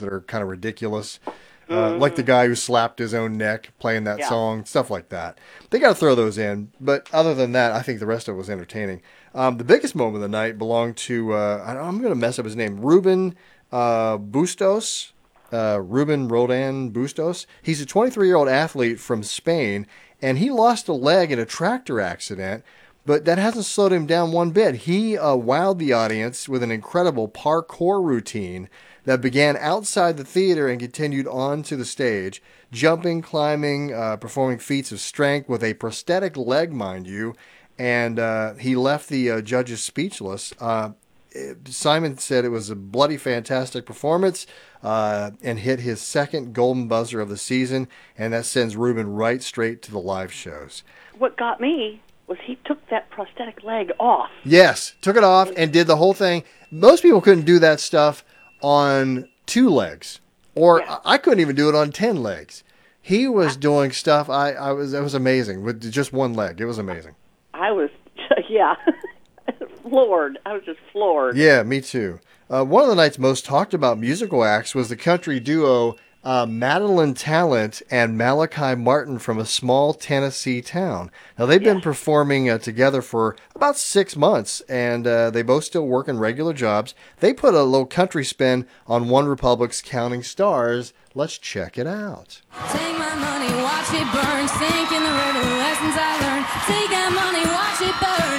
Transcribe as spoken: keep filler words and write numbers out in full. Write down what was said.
that are kind of ridiculous. Uh, like the guy who slapped his own neck playing that Yeah. song, stuff like that. They got to throw those in. But other than that, I think the rest of it was entertaining. Um, the biggest moment of the night belonged to, uh, I- I'm going to mess up his name, Ruben uh, Bustos. Uh, Ruben Roldan Bustos. He's a twenty-three-year-old athlete from Spain, and he lost a leg in a tractor accident. But that hasn't slowed him down one bit. He uh, wowed the audience with an incredible parkour routine that began outside the theater and continued on to the stage, jumping, climbing, uh, performing feats of strength with a prosthetic leg, mind you. And uh, he left the uh, judges speechless. Uh, Simon said it was a bloody fantastic performance uh, and hit his second golden buzzer of the season, and that sends Ruben right straight to the live shows. What got me was he took that prosthetic leg off. Yes, took it off and did the whole thing. Most people couldn't do that stuff on two legs, or Yeah. I couldn't even do it on ten legs. He was doing stuff. I, I was it was amazing with just one leg. It was amazing. I was, yeah, floored. I was just floored. Yeah, me too. Uh, one of the night's most talked about musical acts was the country duo uh, Madeline Talent and Malachi Martin from a small Tennessee town. Now, they've been Yes. performing uh, together for about six months, and uh, they both still work in regular jobs. They put a little country spin on One Republic's Counting Stars. Let's check it out. Take my money, watch it burn, sink in the river, lessons I learned. Take that money,